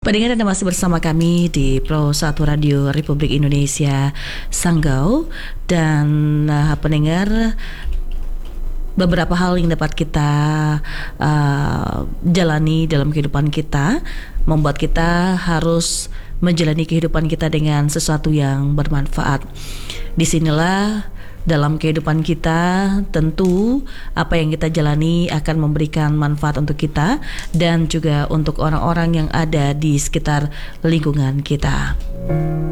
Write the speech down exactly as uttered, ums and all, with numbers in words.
Pendengar, Anda masih bersama kami di Pro satu Radio Republik Indonesia Sanggau. Dan uh, pendengar, beberapa hal yang dapat kita uh, jalani dalam kehidupan kita membuat kita harus menjalani kehidupan kita dengan sesuatu yang bermanfaat. Disinilah dalam kehidupan kita tentu apa yang kita jalani akan memberikan manfaat untuk kita dan juga untuk orang-orang yang ada di sekitar lingkungan kita.